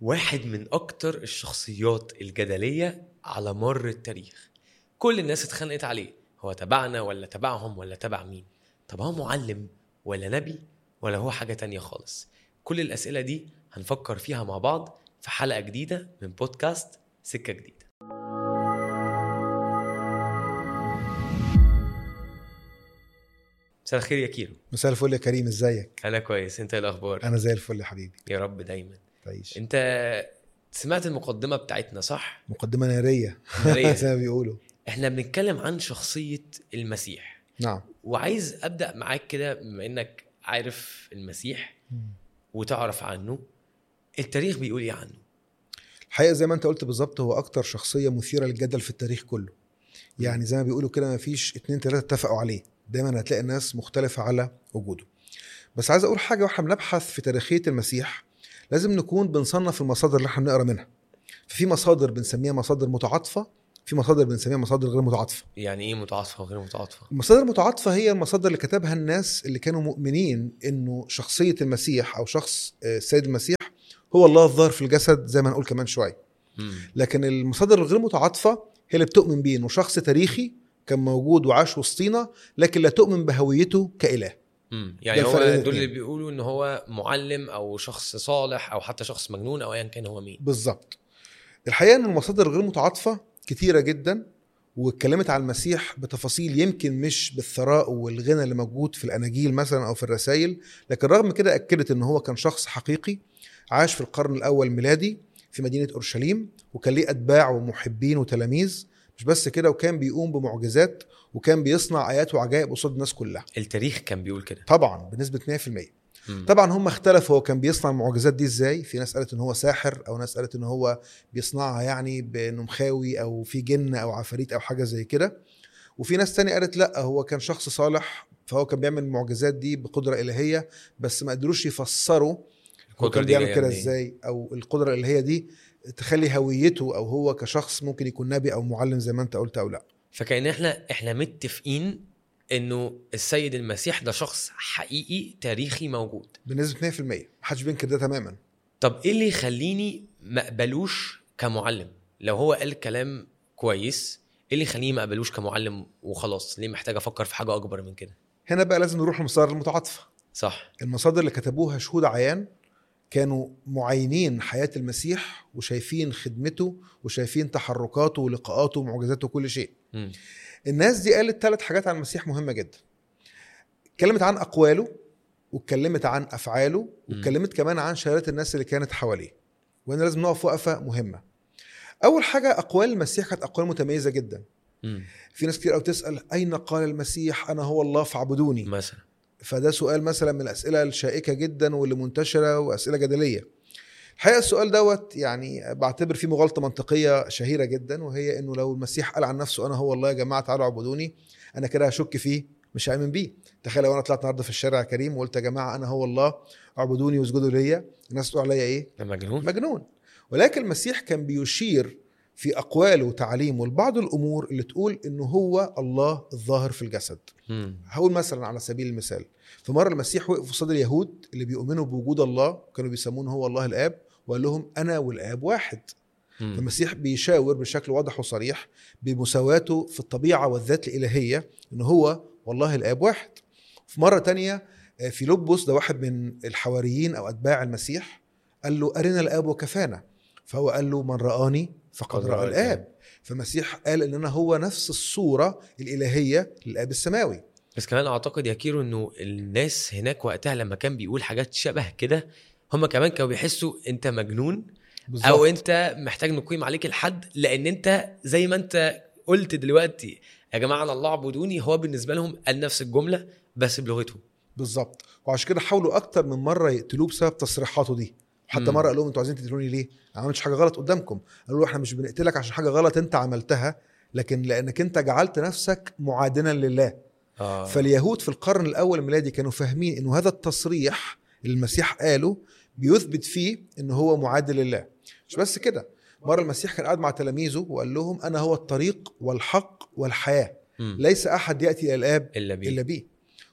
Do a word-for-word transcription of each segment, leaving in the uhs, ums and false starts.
واحد من أكتر الشخصيات الجدلية على مر التاريخ. كل الناس اتخانقت عليه، هو تبعنا ولا تبعهم ولا تبع مين؟ طب هو معلم ولا نبي ولا هو حاجة تانية خالص؟ كل الأسئلة دي هنفكر فيها مع بعض في حلقة جديدة من بودكاست سكة جديدة. مساء الخير يا كيرو. مساء الفل يا كريم، ازيك؟ أنا كويس، أنت إيه الأخبار؟ انا زي الفل يا حبيبي. يا رب دايما تعيش. أنت سمعت المقدمة بتاعتنا صح؟ مقدمة نارية نارية. زي ما بيقولوا. احنا بنتكلم عن شخصية المسيح، نعم. وعايز أبدأ معاك كده بما إنك عارف المسيح وتعرف عنه، التاريخ بيقول إيه عنه؟ الحقيقة زي ما انت قلت بالظبط، هو اكتر شخصية مثيرة للجدل في التاريخ كله. يعني زي ما بيقولوا كده ما فيش اتنين تلاتة اتفقوا عليه، دايما هتلاقي الناس مختلفة على وجوده. بس عايز اقول حاجة، واحنا بنبحث في تاريخية المسيح لازم نكون بنصنف المصادر اللي احنا بنقرا منها. ففي مصادر بنسميها مصادر متعاطفة، في مصادر بنسميها مصادر غير متعاطفة. يعني إيه متعاطفة وغير متعاطفة؟ المصادر المتعاطفة هي المصادر اللي كتبها الناس اللي كانوا مؤمنين انه شخصية المسيح او شخص السيد المسيح هو الله الظاهر في الجسد، زي ما نقول كمان شوية. مم. لكن المصادر الغير متعاطفة هي اللي بتؤمن بيه انه شخص تاريخي كان موجود وعاش وسطينا، لكن لا تؤمن بهويته كإله. مم. يعني ده هو الفرق بين دول اللي الاتنين. بيقولوا إن هو معلم أو شخص صالح أو حتى شخص مجنون أو أيا كان هو مين. بالظبط. الحقيقة ان المصادر الغير متعاطفة كتيرة جدا، واتكلمت عن المسيح بتفاصيل يمكن مش بالثراء والغنى اللي موجود في الأناجيل مثلا أو في الرسائل، لكن رغم كده أكدت إن هو كان شخص حقيقي عاش في القرن الأول ميلادي في مدينة أورشليم، وكان ليه أتباع ومحبين وتلاميذ. مش بس كده، وكان بيقوم بمعجزات وكان بيصنع آيات وعجائب قصاد الناس كلها. التاريخ كان بيقول كده طبعا بنسبة مية في المية. مم. طبعا هم اختلفوا هو كان بيصنع المعجزات دي ازاي. في ناس قالت ان هو ساحر، او ناس قالت ان هو بيصنعها يعني بانه مخاوي او في جن او عفاريت او حاجه زي كده. وفي ناس تاني قالت لا، هو كان شخص صالح فهو كان بيعمل المعجزات دي بقدره الهيه، بس ما قدروش يفسروا هو كان بيعمل كده ازاي، او القدره الالهيه دي تخلي هويته او هو كشخص ممكن يكون نبي او معلم زي ما انت قلت او لا. فكأن احنا احنا متفقين انه السيد المسيح ده شخص حقيقي تاريخي موجود بنسبه مية في المية، محدش بينكر ده تماما. طب ايه اللي يخليني ما اقبلوش كمعلم؟ لو هو قال كلام كويس، ايه اللي يخليني ما اقبلوش كمعلم وخلاص؟ ليه محتاج افكر في حاجة اكبر من كده؟ هنا بقى لازم نروح للمصادر المتعاطفه. صح. المصادر اللي كتبوها شهود عيان كانوا معاينين حياة المسيح وشايفين خدمته وشايفين تحركاته ولقاءاته ومعجزاته وكل شيء. م. الناس دي قالت ثلاث حاجات عن المسيح مهمة جدا. اتكلمت عن أقواله، واتكلمت عن أفعاله، واتكلمت كمان عن شهادات الناس اللي كانت حواليه. وهنا لازم نقف وقفة مهمة. أول حاجة، أقوال المسيح كانت أقوال متميزة جدا. م. في ناس كتير أو تسأل أين قال المسيح أنا هو الله فاعبدوني مثلا. فده سؤال مثلا من الأسئلة الشائكة جدا واللي منتشرة وأسئلة جدلية. الحقيقة السؤال دوت يعني بعتبر فيه مغالطة منطقية شهيرة جدا، وهي إنه لو المسيح قال عن نفسه أنا هو الله يا جماعة تعالوا اعبدوني، أنا كده هشك فيه مش هأمن بيه. تخيل لو أنا طلعت النهارده في الشارع يا كريم وقلت يا جماعة أنا هو الله اعبدوني واسجدوا ليا، الناس تقول عليا إيه؟ مجنون. مجنون. ولكن المسيح كان بيشير في أقواله وتعليمه لبعض الأمور اللي تقول إنه هو الله الظاهر في الجسد. م. هقول مثلا على سبيل المثال، في مرة المسيح وقف قصاد اليهود اللي بيؤمنوا بوجود الله، كانوا بيسمونه هو الله الآب، وقال لهم أنا والآب واحد. م. فالمسيح بيشاور بشكل واضح وصريح بمساواته في الطبيعة والذات الإلهية إنه هو والله الآب واحد. في مرة تانية في لبس، ده واحد من الحواريين أو أتباع المسيح، قال له أرنا الآب وكفانا، فهو قال له من رآني فقد رأى الآب. فالمسيح قال إننا هو نفس الصورة الإلهية للآب السماوي. بس كمان اعتقد يا كيرو انه الناس هناك وقتها لما كان بيقول حاجات شبه كده، هم كمان كانوا بيحسوا انت مجنون بالزبط. او انت محتاج نقيم عليك الحد، لان انت زي ما انت قلت دلوقتي يا جماعه الله اعبدوني، هو بالنسبه لهم قال نفس الجمله بس بلغتهم بالظبط. وعشان كده حاولوا اكتر من مره يقتلوه بسبب تصريحاته دي. حتى مره قال لهم انتوا عايزين تقتلوني ليه؟ انا عملتش حاجه غلط قدامكم. قالوا له احنا مش بنقتلك عشان حاجه غلط انت عملتها، لكن لانك انت جعلت نفسك معادنا لله. آه. فاليهود في القرن الاول الميلادي كانوا فاهمين انه هذا التصريح اللي المسيح قاله بيثبت فيه انه هو معادل لله. مش بس كده، مره المسيح كان قاعد مع تلاميذه وقال لهم انا هو الطريق والحق والحياه، م. ليس احد ياتي الى الاب الا بيه.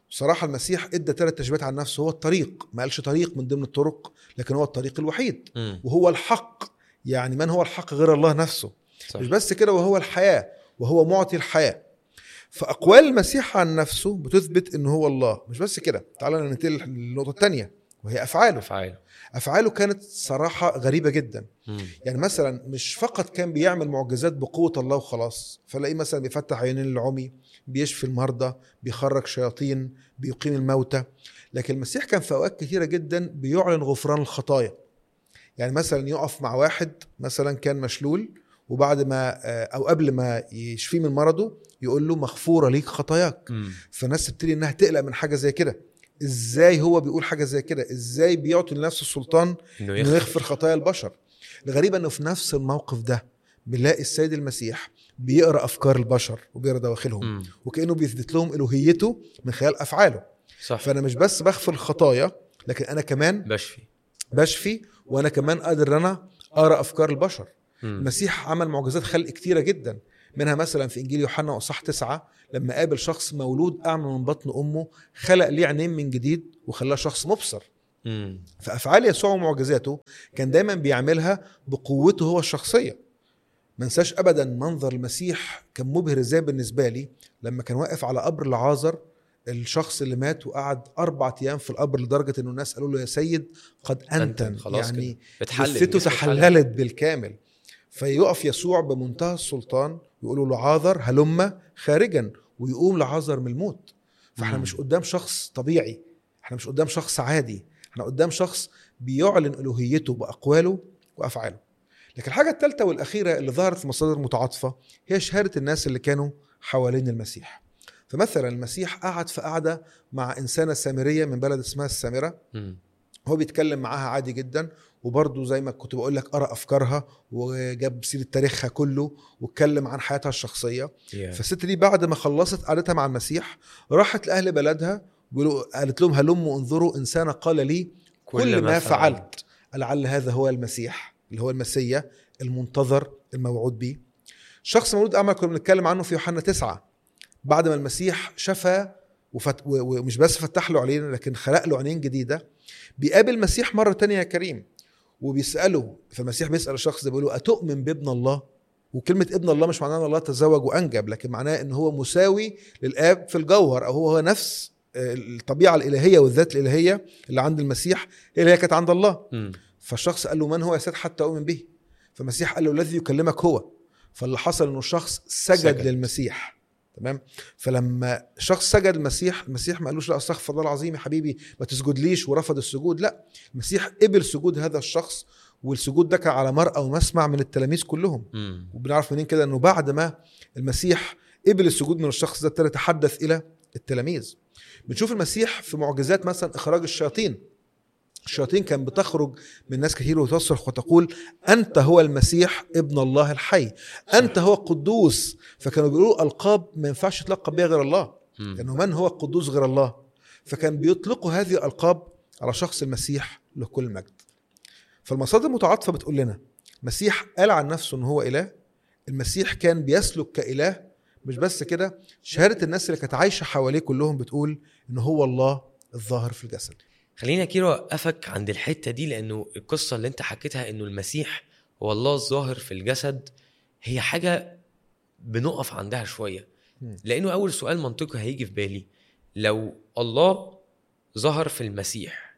صراحة المسيح ادى ثلاث تشبيهات عن نفسه. هو الطريق، ما قالش طريق من ضمن الطرق، لكن هو الطريق الوحيد. مم. وهو الحق، يعني من هو الحق غير الله نفسه. صح. مش بس كده، وهو الحياة، وهو معطي الحياة. فأقوال المسيح عن نفسه بتثبت إنه هو الله. مش بس كده، تعالى ننتقل للنقطة الثانية وهي أفعاله. أفعاله أفعاله كانت صراحة غريبة جدا. مم. يعني مثلا مش فقط كان بيعمل معجزات بقوة الله وخلاص، فلاقيه مثلا بيفتح عينين العمي، بيشفي المرضى، بيخرج شياطين، بيقيم الموتى. لكن المسيح كان في أوقات كثيرة جدا بيعلن غفران الخطايا. يعني مثلا يقف مع واحد مثلا كان مشلول، وبعد ما أو قبل ما يشفيه من مرضه يقول له مغفورة ليك خطاياك. مم. فالناس تبتدي انها تقلق من حاجة زي كده. ازاي هو بيقول حاجة زي كده؟ ازاي بيعطي لنفسه السلطان إنه انه يغفر خطايا البشر؟ الغريب انه في نفس الموقف ده بنلاقي السيد المسيح بيقرأ افكار البشر وبيقرأ دواخلهم، مم. وكأنه بيثبت لهم الوهيته من خلال افعاله. صح. فانا مش بس بغفر الخطايا، لكن انا كمان بشفي بشفي، وانا كمان قادر ان انا اقرأ افكار البشر. مم. المسيح عمل معجزات خلق كتيرة جدا، منها مثلا في انجيل يوحنا واصحاح تسعة لما قابل شخص مولود اعمى من بطن امه، خلق ليه عينين من جديد وخلاه شخص مبصر. مم. فافعال يسوع ومعجزاته كان دايما بيعملها بقوته هو الشخصيه. ما ننساش ابدا منظر المسيح كان مبهر ازاي بالنسبه لي لما كان واقف على قبر لعازر، الشخص اللي مات وقعد أربعة أيام في القبر، لدرجة إنه الناس قالوا له يا سيد قد أنتن، يعني جثته تحللت بالكامل. فيقف يسوع بمنتهى السلطان يقولوا له لعازر هلم خارجا، ويقوم لعازر من الموت. فاحنا مم. مش قدام شخص طبيعي، احنا مش قدام شخص عادي، احنا قدام شخص بيعلن ألوهيته بأقواله وأفعاله. لكن الحاجة الثالثة والأخيرة اللي ظهرت في مصادر متعاطفة هي شهادة الناس اللي كانوا حوالين المسيح. فمثلا المسيح قعد في قعدة مع إنسانة سامرية من بلد اسمها السامرة، مم. هو بيتكلم معاها عادي جدا، وبرضه زي ما كنت بقول لك قرأ أفكارها وجاب سيرة تاريخها كله واتكلم عن حياتها الشخصية. yeah. فالست دي بعد ما خلصت قعدتها مع المسيح راحت لأهل بلدها، قالت لهم هلموا انظروا إنسان قال لي كل, كل ما, ما فعلت, فعلت. لعل هذا هو المسيح اللي هو المسيح المنتظر الموعود به. شخص مولود أعمى كنا بنتكلم عنه في يوحنا تسعة، بعد ما المسيح شفى وفت... ومش بس فتح له عينين لكن خلق له عينين جديدة، بيقابل المسيح مرة تانية يا كريم وبيسأله. فالمسيح بيسأل الشخص ده بيقوله أتؤمن بابن الله؟ وكلمة ابن الله مش معناه أن الله تزوج وأنجب، لكن معناه أنه هو مساوي للآب في الجوهر، أو هو نفس الطبيعة الإلهية والذات الإلهية اللي عند المسيح هي اللي كانت عند الله. م. فالشخص قال له من هو يا سيد حتى أؤمن به؟ فالمسيح قال له الذي يكلمك هو. فاللي حصل أنه الشخص سجد, سجد للمسيح. تمام. فلما شخص سجد المسيح، المسيح ما قالوش لا استغفر الله العظيم يا حبيبي ما تسجدليش ورفض السجود، لا، المسيح قبل سجود هذا الشخص، والسجود ده كان على مرأى ومسمع من التلاميذ كلهم. م. وبنعرف منين كده؟ انه بعد ما المسيح قبل السجود من الشخص ده ابتدى يتحدث الى التلاميذ. بنشوف المسيح في معجزات مثلا اخراج الشياطين. الشياطين كان بتخرج من ناس كثير وتصرخ وتقول أنت هو المسيح ابن الله الحي، أنت هو القدوس. فكانوا بيقولوا ألقاب ما ينفعش يتلقب بها غير الله، لأنه من هو القدوس غير الله؟ فكان بيطلقوا هذه الألقاب على شخص المسيح له كل مجد. فالمصادر المتعاطفة بتقول لنا المسيح قال عن نفسه أنه هو إله، المسيح كان بيسلك كإله، مش بس كده، شهادة الناس اللي كانت عايشة حواليه كلهم بتقول أنه هو الله الظاهر في الجسد. خلينا كيرو أقفك عند الحتة دي، لأنه القصة اللي انت حكيتها أنه المسيح هو الله الظاهر في الجسد هي حاجة بنقف عندها شوية، لأنه أول سؤال منطقي هيجي في بالي، لو الله ظهر في المسيح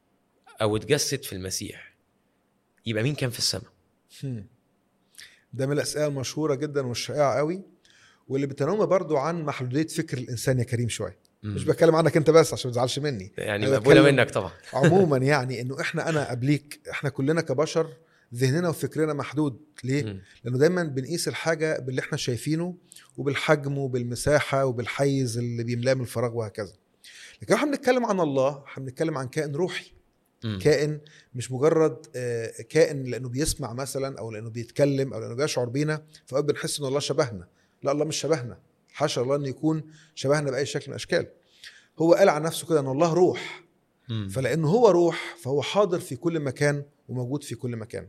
أو اتجسد في المسيح يبقى مين كان في السماء؟ ده من الأسئلة المشهورة جدا والشائعة قوي، واللي بتنوم برضو عن محدودية فكر الإنسان يا كريم شوية. مش بتكلم عنك انت بس عشان ما تزعلش مني، يعني مقبوله منك طبعا. عموما يعني انه احنا انا قبليك، احنا كلنا كبشر ذهننا وفكرنا محدود. ليه؟ م. لانه دايما بنقيس الحاجه باللي احنا شايفينه وبالحجم وبالمساحه وبالحيز اللي بيملاه من الفراغ وهكذا. لكن احنا بنتكلم عن الله، احنا بنتكلم عن كائن روحي، م. كائن مش مجرد كائن لانه بيسمع مثلا او لانه بيتكلم او لانه بيشعر بينا فقد بنحس ان الله شبهنا. لا، الله مش شبهنا، حاشا الله أن يكون شبهنا بأي شكل من الأشكال. هو قال عن نفسه كده أن الله روح، م. فلأنه هو روح فهو حاضر في كل مكان وموجود في كل مكان.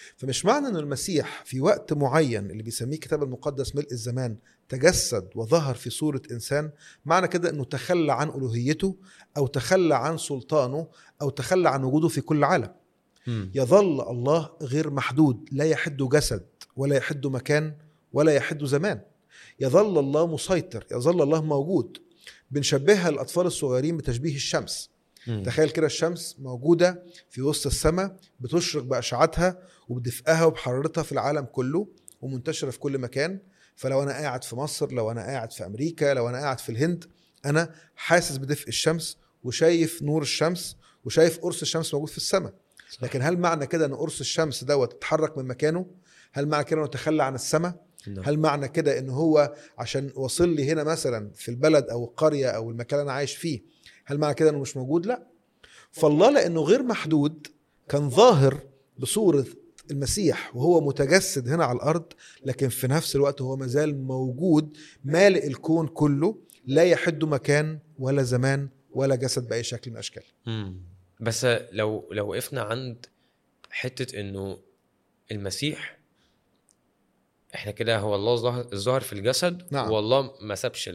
فمش معنى أن المسيح في وقت معين اللي بيسميه الكتاب المقدس ملء الزمان تجسد وظهر في صورة إنسان، معنى كده أنه تخلى عن ألوهيته أو تخلى عن سلطانه أو تخلى عن وجوده في كل عالم. مم. يظل الله غير محدود، لا يحد جسد ولا يحد مكان ولا يحد زمان. يظل الله مسيطر، يظل الله موجود. بنشبهها الأطفال الصغيرين بتشبيه الشمس. مم. تخيل كده الشمس موجودة في وسط السماء، بتشرق بأشعتها وبدفئها وبحرارتها في العالم كله ومنتشرة في كل مكان. فلو أنا قاعد في مصر، لو أنا قاعد في أمريكا، لو أنا قاعد في الهند، أنا حاسس بدفء الشمس وشايف نور الشمس وشايف قرص الشمس موجود في السماء. لكن هل معنى كده أن قرص الشمس دوت اتحرك من مكانه؟ هل معنى كده أنه تخلى عن السماء؟ هل معنى كده أنه هو عشان وصل لي هنا مثلا في البلد أو القرية أو المكان اللي أنا عايش فيه، هل معنى كده أنه مش موجود؟ لا. فالله لأنه غير محدود كان ظاهر بصورة المسيح وهو متجسد هنا على الأرض، لكن في نفس الوقت هو مازال موجود مالئ الكون كله، لا يحد مكان ولا زمان ولا جسد بأي شكل من الأشكال. مم. بس لو لو وقفنا عند حتة إنه المسيح إحنا كده هو الله ظاهر الظاهر في الجسد. نعم. والله ما سابش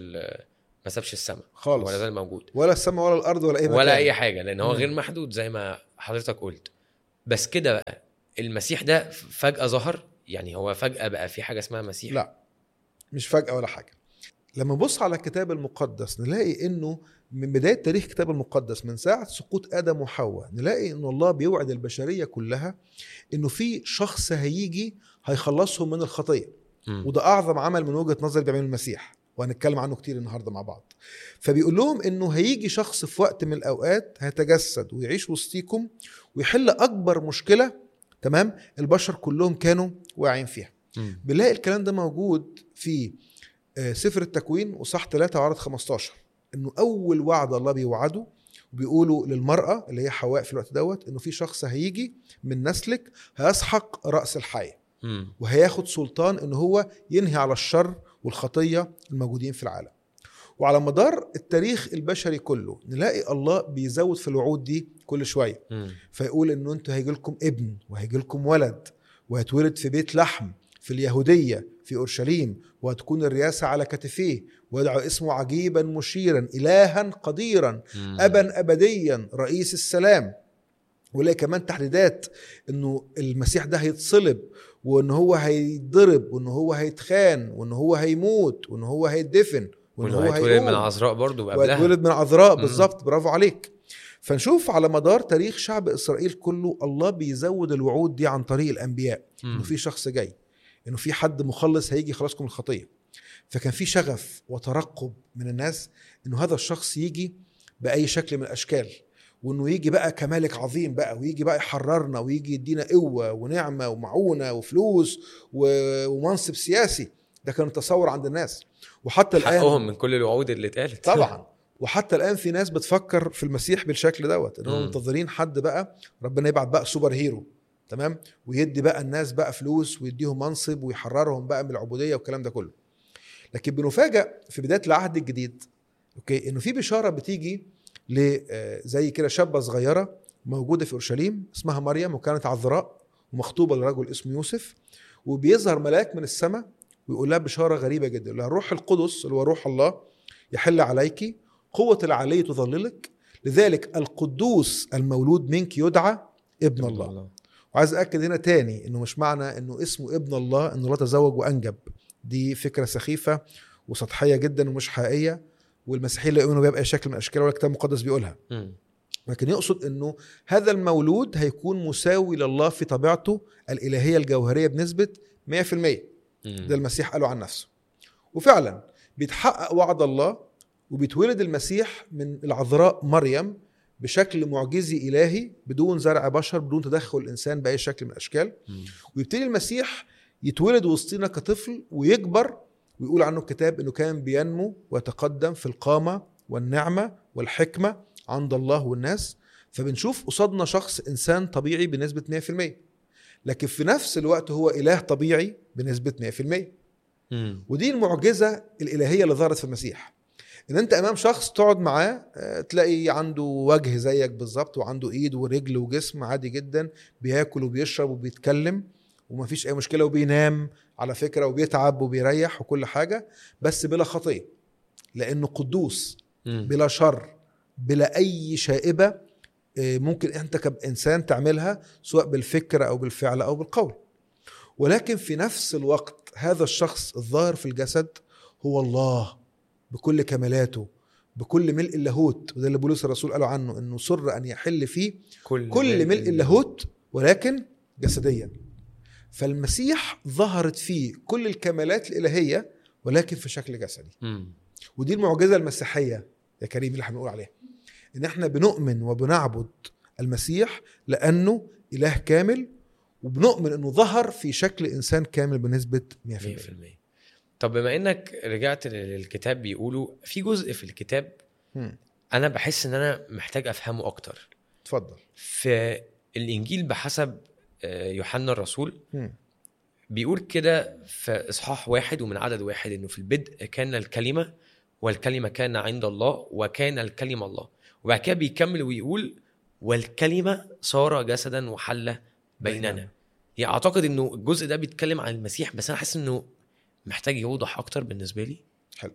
ما سابش السماء خالص، ولا زال موجود، ولا السماء ولا الأرض ولا أي مكان ولا أي حاجة، لأن هو مم. غير محدود زي ما حضرتك قلت. بس كده بقى المسيح ده فجأة ظهر، يعني هو فجأة بقى في حاجة اسمها مسيح؟ لا، مش فجأة ولا حاجة. لما نبص على الكتاب المقدس نلاقي انه من بداية تاريخ الكتاب المقدس من ساعة سقوط آدم وحواء نلاقي ان الله بيوعد البشرية كلها انه في شخص هيجي هيخلصهم من الخطية. م. وده اعظم عمل من وجهة نظر بيعمله المسيح، وهنتكلم عنه كتير النهاردة مع بعض. فبيقول لهم انه هيجي شخص في وقت من الاوقات هيتجسد ويعيش وسطيكم ويحل اكبر مشكلة، تمام، البشر كلهم كانوا واعين فيها. م. بنلاقي الكلام ده موجود في سفر التكوين وصح ثلاثة وعدد خمستاشر، انه اول وعد الله بيوعده وبيقولوا للمرأة اللي هي حواء في الوقت دوت انه في شخص هيجي من نسلك هيسحق رأس الحية م. وهياخد سلطان انه هو ينهي على الشر والخطية الموجودين في العالم. وعلى مدار التاريخ البشري كله نلاقي الله بيزود في الوعود دي كل شوية. م. فيقول انه انتوا هيجي لكم ابن وهيجي لكم ولد وهيتولد في بيت لحم في اليهودية في أورشليم، وهتكون الرياسة على كتفيه، ويدعو اسمه عجيبا مشيرا إلها قديرا م. أبا أبديا رئيس السلام. ولا كمان تحديدات انه المسيح ده هيتصلب وانه هو هيضرب وانه هو هيتخان وانه هو هيموت وانه هو هيدفن وانه هو هيتولد من عذراء برضو قبلها، وهيتولد من عذراء بالظبط. برافو عليك. فنشوف على مدار تاريخ شعب إسرائيل كله الله بيزود الوعود دي عن طريق الأنبياء، م. انه في شخص جاي، انه في حد مخلص هيجي يخلصكم من الخطيه. فكان في شغف وترقب من الناس انه هذا الشخص يجي باي شكل من الاشكال، وانه يجي بقى كمالك عظيم بقى، ويجي بقى يحررنا ويجي يدينا قوه ونعمه ومعونه وفلوس ومنصب سياسي. ده كان التصور عند الناس. وحتى الان حقهم من كل الوعود اللي اتقالت طبعا. وحتى الان في ناس بتفكر في المسيح بالشكل دوت، انهم م. منتظرين حد بقى ربنا يبعت بقى سوبر هيرو، تمام، ويدي بقى الناس بقى فلوس ويديهم منصب ويحررهم بقى من العبودية والكلام ده كله. لكن بنفاجأ في بداية العهد الجديد اوكي انه في بشارة بتيجي ل زي كده شابة صغيرة موجودة في أورشليم اسمها مريم، وكانت عذراء ومخطوبة لرجل اسمه يوسف. وبيظهر ملاك من السماء ويقول لها بشارة غريبة جدا، يقول لها الروح القدس اللي هو روح الله يحل عليك، قوة العلي تظللك، لذلك القدوس المولود منك يدعى ابن الله, الله. وعايز أكد هنا تاني إنه مش معنى إنه اسمه ابن الله إنه لا تزوج وأنجب. دي فكرة سخيفة وسطحية جدا ومش حقيقية، والمسيحيين لا يؤمنوا بها بأي شكل من الأشكال ولا الكتاب المقدس بيقولها. م. لكن يقصد إنه هذا المولود هيكون مساوي لله في طبيعته الإلهية الجوهرية بنسبة مية في المية. ده المسيح قاله عن نفسه، وفعلا بيتحقق وعد الله، وبيتولد المسيح من العذراء مريم بشكل معجزي إلهي بدون زرع بشر، بدون تدخل الإنسان بأي شكل من الأشكال. ويبتدي المسيح يتولد وسطنا كطفل ويكبر، ويقول عنه الكتاب أنه كان بينمو ويتقدم في القامة والنعمة والحكمة عند الله والناس. فبنشوف قصادنا شخص إنسان طبيعي بنسبة مية في المية، لكن في نفس الوقت هو إله طبيعي بنسبة مية في المية. ودي المعجزة الإلهية اللي ظهرت في المسيح، ان انت امام شخص تقعد معاه تلاقي عنده وجه زيك بالظبط، وعنده ايد ورجل وجسم عادي جدا، بياكل وبيشرب وبيتكلم، ومفيش اي مشكله وبينام على فكره وبيتعب وبيريح وكل حاجه، بس بلا خطيه، لانه قدوس بلا شر بلا اي شائبه ممكن انت كإنسان تعملها سواء بالفكر او بالفعل او بالقول. ولكن في نفس الوقت هذا الشخص الظاهر في الجسد هو الله بكل كمالاته بكل ملء اللاهوت، وده اللي بولس الرسول قالوا عنه انه سر ان يحل فيه كل, كل ملء اللاهوت ولكن جسديا. فالمسيح ظهرت فيه كل الكمالات الالهيه ولكن في شكل جسدي. م. ودي المعجزه المسيحيه يا كريم اللي احنا بنقول عليها، ان احنا بنؤمن وبنعبد المسيح لانه اله كامل، وبنؤمن انه ظهر في شكل انسان كامل بنسبه مية بالمية. طب بما انك رجعت للكتاب، بيقولوا في جزء في الكتاب م. انا بحس ان انا محتاج افهمه اكتر. اتفضل. في الانجيل بحسب يوحنا الرسول م. بيقول كده في اصحاح واحد ومن عدد واحد انه في البدء كان الكلمة والكلمة كان عند الله وكان الكلمة الله. وبعد كده بيكمل ويقول والكلمة صار جسدا وحل بيننا. بيننا. يعني اعتقد انه الجزء ده بيتكلم عن المسيح، بس انا حاسس انه محتاج يوضح اكتر بالنسبه لي. حلو.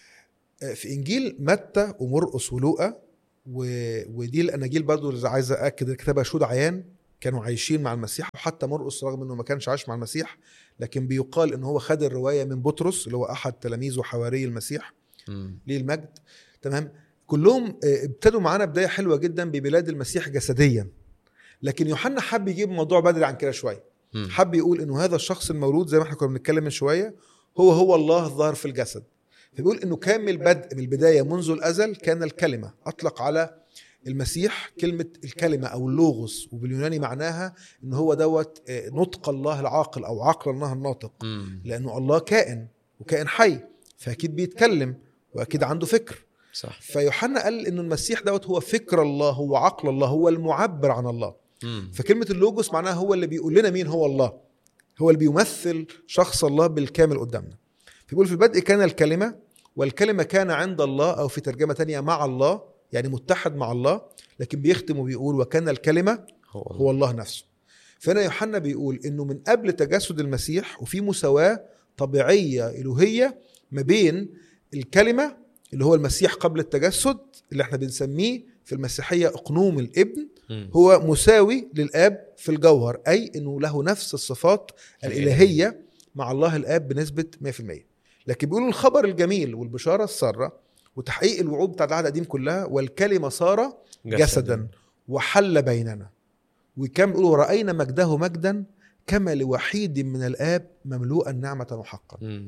في انجيل متى ومرقس ولوقا و... ودي الاناجيل برضو اللي عايز ااكد الكتابه شهود عيان كانوا عايشين مع المسيح، وحتى مرقس رغم انه ما كانش عايش مع المسيح لكن بيقال ان هو خد الروايه من بطرس اللي هو احد تلاميذ وحواري المسيح ليه المجد. تمام. كلهم ابتدوا معانا بدايه حلوه جدا ببلاد المسيح جسديا، لكن يوحنا حب يجيب موضوع بدري عن كده شويه. م. حب يقول انه هذا الشخص المولود زي ما احنا كنا بنتكلم من شويه هو هو الله الظاهر في الجسد. فبيقول انه كان من البدء من البدايه منذ الازل كان الكلمه. اطلق على المسيح كلمه الكلمه او اللوغوس، وباليوناني معناها ان هو دوت نطق الله العاقل او عقل الله الناطق. م. لانه الله كائن وكائن حي، فاكيد بيتكلم واكيد عنده فكر. صح. فيوحنا قال انه المسيح دوت هو فكر الله، هو عقل الله، هو المعبر عن الله. م. فكلمه اللوغوس معناها هو اللي بيقول لنا مين هو الله، هو اللي بيمثل شخص الله بالكامل قدامنا. فيقول في البدء كان الكلمة والكلمة كان عند الله، أو في ترجمة تانية مع الله، يعني متحد مع الله، لكن بيختم وبيقول وكان الكلمة هو الله, هو الله نفسه. فهنا يوحنا بيقول إنه من قبل تجسد المسيح وفي مساواة طبيعية إلهية ما بين الكلمة اللي هو المسيح قبل التجسد اللي احنا بنسميه في المسيحية أقنوم الابن، هو مساوي للآب في الجوهر، أي أنه له نفس الصفات الإلهية مع الله الآب بنسبة مية بالمية. لكن بيقولوا الخبر الجميل والبشارة السارة وتحقيق الوعود بتاعت العهد القديم كلها والكلمة صار جسدا, جسداً وحل بيننا. وكم بيقولوا رأينا مجده مجدا كما لوحيد من الآب مملوءا نعمة وحقا.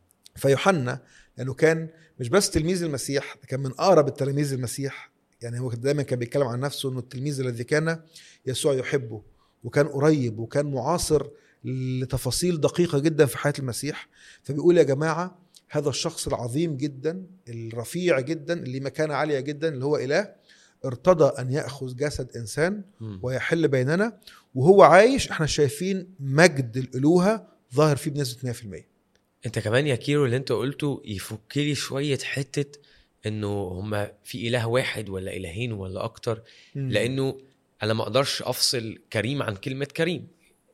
فيوحنا لأنه كان مش بس تلميذ المسيح، كان من أقرب التلاميذ المسيح. يعني هو دايما كان بيتكلم عن نفسه انه التلميذ الذي كان يسوع يحبه، وكان قريب وكان معاصر لتفاصيل دقيقة جدا في حياة المسيح. فبيقول يا جماعة هذا الشخص العظيم جدا الرفيع جدا اللي مكانة عالية جدا اللي هو إله ارتضى أن يأخذ جسد إنسان ويحل بيننا، وهو عايش احنا شايفين مجد الألوهة ظاهر فيه بنسبة مية بالمية. انت كمان يا كيرو اللي انت قلته يفك لي شوية حتة انه هما في اله واحد ولا الهين ولا اكتر. مم. لانه انا ما اقدرش افصل كريم عن كلمة كريم.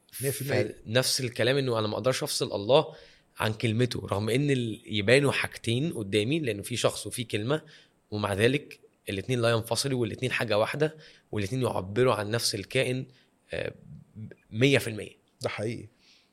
نفس الكلام انه انا ما اقدرش افصل الله عن كلمته، رغم ان يبانوا حاجتين قدامي لانه في شخص وفي كلمة، ومع ذلك الاثنين لا ينفصلوا والاثنين حاجة واحدة والاثنين يعبروا عن نفس الكائن مية في المية. ده حقيقي.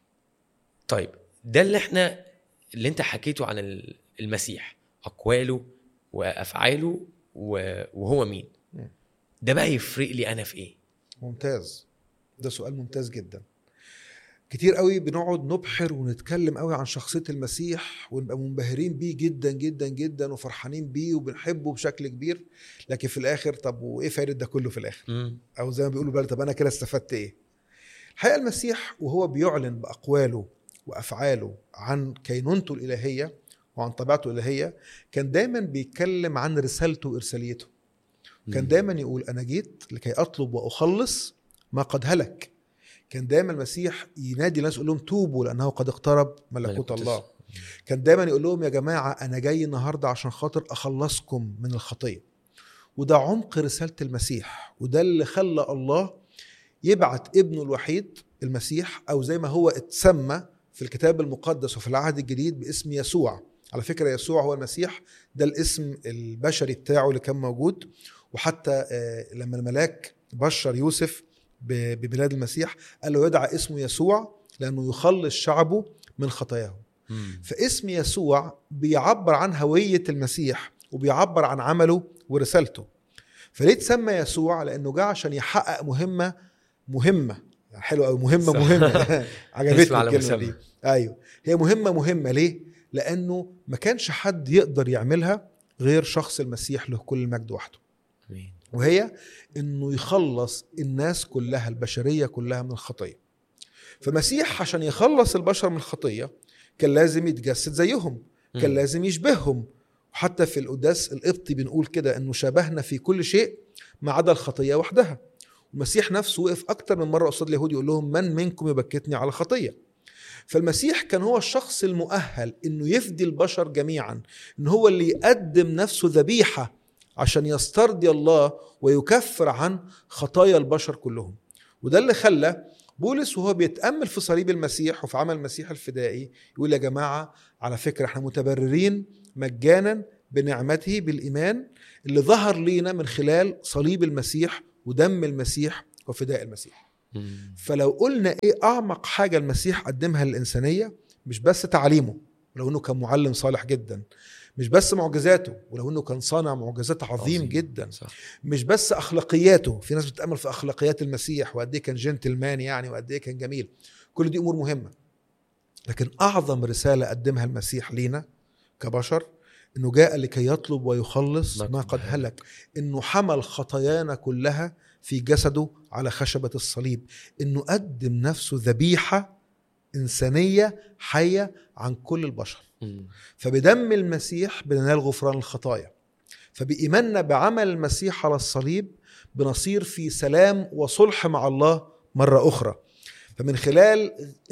طيب ده اللي احنا اللي انت حكيته عن المسيح، اقواله وافعاله وهو مين. ده بقى يفرق لي انا في ايه؟ ممتاز. ده سؤال ممتاز جدا. كتير قوي بنقعد نبحر ونتكلم قوي عن شخصية المسيح ونبقى منبهرين بيه جدا جدا جدا وفرحانين بيه وبنحبه بشكل كبير، لكن في الاخر طب وايه فايدة ده كله في الاخر؟ م. او زي ما بيقولوا بقى طب انا كده استفدت ايه؟ الحقيقة المسيح وهو بيعلن باقواله وافعاله عن كينونته الالهية وعن طبيعته الالهية كان دايما بيتكلم عن رسالته وارساليته. كان دايما يقول انا جيت لكي اطلب واخلص ما قد هلك. كان دايما المسيح ينادي الناس يقول لهم توبوا لانه قد اقترب ملكوت الله. كان دايما يقول لهم يا جماعة انا جاي النهاردة عشان خاطر اخلصكم من الخطية. وده عمق رسالة المسيح، وده اللي خلى الله يبعت ابنه الوحيد المسيح، أو زي ما هو اتسمى في الكتاب المقدس وفي العهد الجديد باسم يسوع. على فكرة يسوع هو المسيح، ده الاسم البشري بتاعه اللي كان موجود. وحتى لما الملاك بشر يوسف بميلاد المسيح قال له يدعى اسمه يسوع لأنه يخلص شعبه من خطاياهم. فاسم يسوع بيعبر عن هوية المسيح وبيعبر عن عمله ورسالته. فليه تسمى يسوع؟ لأنه جاء عشان يحقق مهمة مهمة يعني حلوة أو مهمة صح. مهمة عجبتني الكلمة دي. أيوه هي مهمة مهمة. ليه؟ لأنه ما كانش حد يقدر يعملها غير شخص المسيح له كل المجد وحده. وهي إنه يخلص الناس كلها، البشرية كلها من الخطية. فمسيح عشان يخلص البشر من الخطية كان لازم يتجسد زيهم، كان لازم يشبههم. وحتى في القداس القبطي بنقول كده إنه شبهنا في كل شيء ما عدا الخطية وحدها. المسيح نفسه وقف أكتر من مرة قصاد اليهود يقول لهم من منكم يبكتني على خطية. فالمسيح كان هو الشخص المؤهل إنه يفدي البشر جميعا، إنه هو اللي يقدم نفسه ذبيحة عشان يسترضي الله ويكفر عن خطايا البشر كلهم. وده اللي خلى بولس وهو بيتأمل في صليب المسيح وفي عمل المسيح الفدائي يقول يا جماعة على فكرة احنا متبررين مجانا بنعمته بالإيمان اللي ظهر لينا من خلال صليب المسيح ودم المسيح وفداء المسيح. مم. فلو قلنا ايه أعمق حاجة المسيح قدمها للإنسانية، مش بس تعليمه ولو انه كان معلم صالح جدا، مش بس معجزاته ولو انه كان صانع معجزات عظيم, عظيم. جدا صح. مش بس اخلاقياته، في ناس بتتامل في اخلاقيات المسيح وقد ايه كان جنتلمان يعني وقد ايه كان جميل، كل دي امور مهمه. لكن اعظم رساله قدمها المسيح لينا كبشر انه جاء لكي يطلب ويخلص ما قد هلك، انه حمل خطايانا كلها في جسده على خشبه الصليب، انه قدم نفسه ذبيحه انسانيه حيه عن كل البشر. فبدم المسيح بننال غفران الخطايا، فبإيماننا بعمل المسيح على الصليب بنصير في سلام وصلح مع الله مرة أخرى. فمن خلال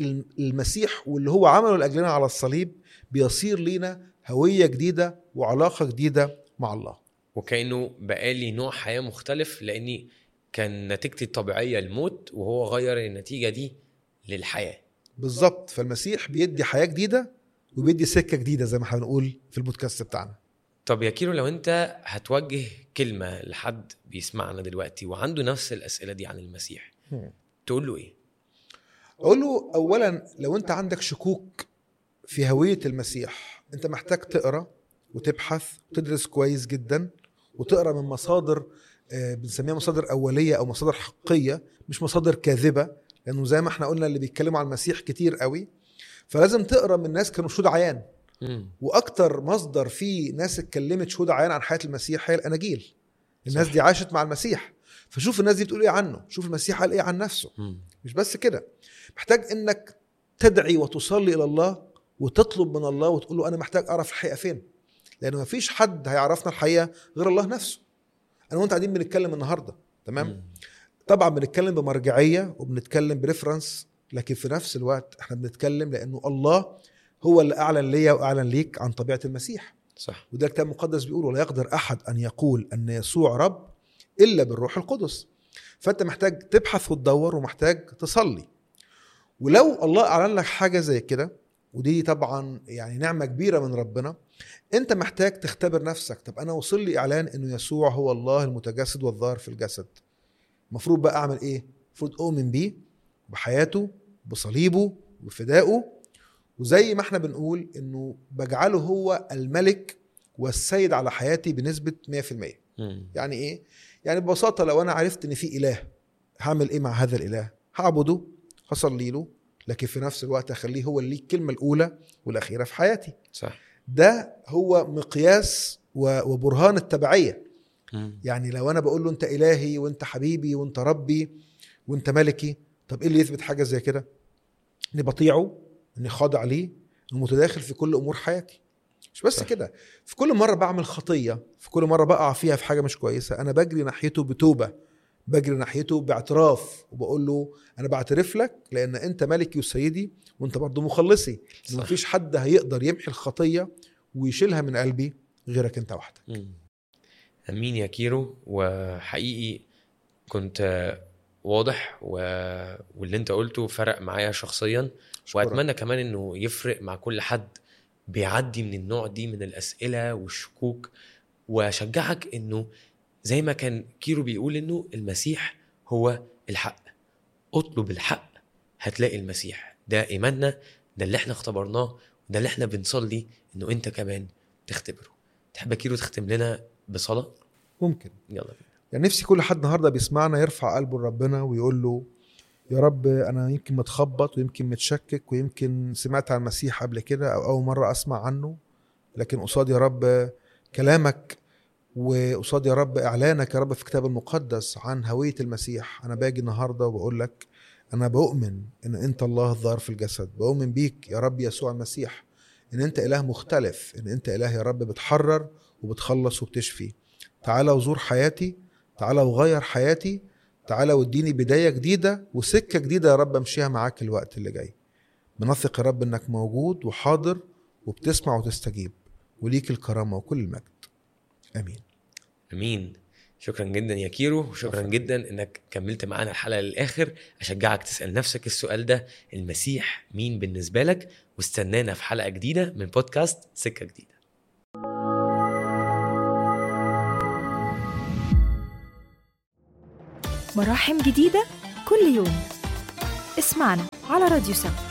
المسيح واللي هو عمله لأجلنا على الصليب بيصير لنا هوية جديدة وعلاقة جديدة مع الله، وكأنه بقالي نوع حياة مختلف، لأني كان نتيجتي الطبيعية الموت وهو غير النتيجة دي للحياة بالضبط. فالمسيح بيدي حياة جديدة وبيدي سكة جديدة زي ما هنقول في البودكاست بتاعنا. طب يا كيرو، لو انت هتوجه كلمة لحد بيسمعنا دلوقتي وعنده نفس الأسئلة دي عن المسيح هم. تقول له ايه؟ اقول له اولا لو انت عندك شكوك في هوية المسيح انت محتاج تقرأ وتبحث وتدرس كويس جدا، وتقرأ من مصادر بنسميها مصادر أولية أو مصادر حقيقية، مش مصادر كاذبة، لأنه زي ما احنا قلنا اللي بيتكلموا عن المسيح كتير قوي. فلازم تقرأ من ناس كانوا شهود عيان، واكتر مصدر فيه ناس اتكلمت شهود عيان عن حياة المسيح هي الاناجيل. الناس صح. دي عاشت مع المسيح، فشوف الناس دي بتقول ايه عنه، شوف المسيح قال ايه عن نفسه. م. مش بس كده، محتاج انك تدعي وتصلي الى الله وتطلب من الله وتقول له انا محتاج اعرف الحقيقة فين، لانه مفيش حد هيعرفنا الحقيقة غير الله نفسه. انا وانت قاعدين بنتكلم النهاردة تمام م. طبعا بنتكلم بمرجعية وبنتكلم بريفرنس، لكن في نفس الوقت احنا بنتكلم لانه الله هو اللي أعلن ليا وأعلن ليك عن طبيعة المسيح. صح. وده الكتاب المقدس بيقول ولا يقدر أحد أن يقول أن يسوع رب إلا بالروح القدس. فأنت محتاج تبحث وتدور ومحتاج تصلي. ولو الله أعلن لك حاجة زي كده، ودي طبعا يعني نعمة كبيرة من ربنا، أنت محتاج تختبر نفسك. طب أنا وصل لي إعلان أنه يسوع هو الله المتجسد والظاهر في الجسد، مفروض بقى أعمل إيه؟ مفروض أؤمن بيه بحياته بصليبه بفدائه، وزي ما احنا بنقول انه بجعله هو الملك والسيد على حياتي بنسبة مية في المية. يعني ايه؟ يعني ببساطة لو انا عرفت ان في اله، هعمل ايه مع هذا الاله؟ هعبده، هصلي له، لكن في نفس الوقت اخليه هو اللي الكلمة الاولى والاخيرة في حياتي. صح. ده هو مقياس وبرهان التبعية. مم. يعني لو انا بقول له انت الهي وانت حبيبي وانت ربي وانت ملكي، طب ايه اللي يثبت حاجة زي كده؟ اني بطيعه، اني خاضع ليه، المتداخل في كل امور حياتي. مش بس كده، في كل مره بعمل خطيه، في كل مره بقع فيها في حاجه مش كويسه، انا بجري ناحيته بتوبه، بجري ناحيته باعتراف، وبقول له انا بعترف لك لان انت ملكي وسيدي وانت برضو مخلصي. مفيش حد هيقدر يمحي الخطيه ويشيلها من قلبي غيرك انت وحدك. امين يا كيرو. وحقيقي كنت واضح و... واللي انت قلته فرق معايا شخصيا، شكرا. واتمنى كمان انه يفرق مع كل حد بيعدي من النوع دي من الاسئله والشكوك. واشجعك انه زي ما كان كيرو بيقول انه المسيح هو الحق، اطلب الحق هتلاقي المسيح. ده ايماننا، ده اللي احنا اختبرناه، ده اللي احنا بنصلي انه انت كمان تختبره. تحب كيرو تختم لنا بصلاه؟ ممكن. يلا بينا. يعني نفسي كل حد النهارده بيسمعنا يرفع قلبه لربنا ويقول له يا رب انا يمكن متخبط ويمكن متشكك ويمكن سمعت عن المسيح قبل كده او اول مره اسمع عنه، لكن قصاد يا رب كلامك وقصاد يا رب اعلانك يا رب في الكتاب المقدس عن هويه المسيح، انا باجي النهارده وبقول لك انا بؤمن ان انت الله الظاهر في الجسد، بؤمن بيك يا رب يسوع المسيح ان انت اله مختلف، ان انت اله يا رب بتحرر وبتخلص وبتشفي. تعالى وزور حياتي، تعالى وغير حياتي، تعالى واديني بداية جديدة وسكة جديدة يا رب امشيها معاك الوقت اللي جاي. بنثق يا رب انك موجود وحاضر وبتسمع وتستجيب، وليك الكرامة وكل المجد. امين. امين. شكرا جدا يا كيرو، وشكرا جدا انك كملت معانا الحلقة للآخر. اشجعك تسأل نفسك السؤال ده، المسيح مين بالنسبة لك؟ واستنانا في حلقة جديدة من بودكاست سكة جديدة. مراحم جديدة كل يوم. اسمعنا على راديو سم.